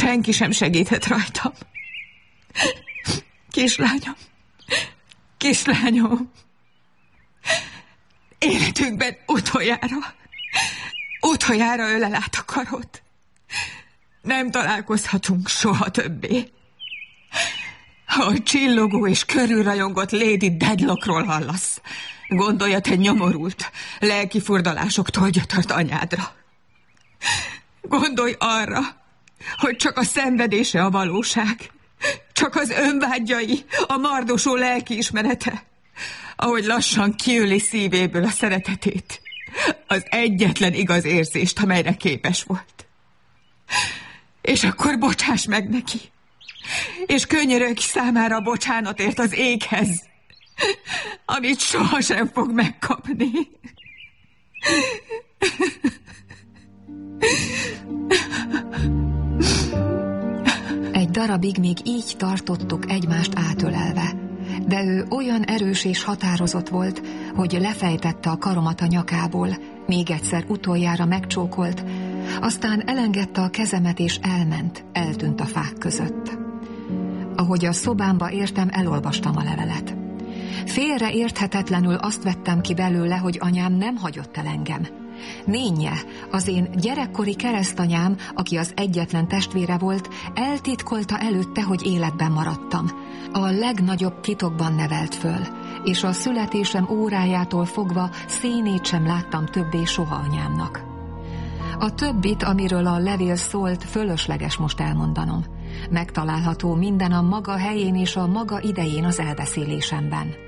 senki sem segíthet rajtam. Kislányom, életünkben utoljára ölel át a karod. Nem találkozhatunk soha többé. Ha csillogó és körülrajongott Lady Dedlockról hallasz, gondolj a te nyomorult, lelki furdalásoktól gyötört anyádra. Gondolj arra, hogy csak a szenvedése a valóság, csak az önvágyai, a mardosó lelkiismerete, ahogy lassan kiöli szívéből a szeretetét, az egyetlen igaz érzést, amelyre képes volt. És akkor bocsáss meg neki, és könyörögj számára a bocsánatért az éghez, amit sohasem fog megkapni. Egy darabig még így tartottuk egymást átölelve, de ő olyan erős és határozott volt, hogy lefejtette a karomat a nyakából, még egyszer utoljára megcsókolt, aztán elengedte a kezemet és eltűnt a fák között. Ahogy a szobámba értem, elolvastam a levelet. Félre érthetetlenül azt vettem ki belőle, hogy anyám nem hagyott el engem. Nénye, az én gyerekkori keresztanyám, aki az egyetlen testvére volt, eltitkolta előtte, hogy életben maradtam. A legnagyobb titokban nevelt föl, és a születésem órájától fogva színét sem láttam többé soha anyámnak. A többit, amiről a levél szólt, fölösleges most elmondanom. Megtalálható minden a maga helyén és a maga idején az elbeszélésemben.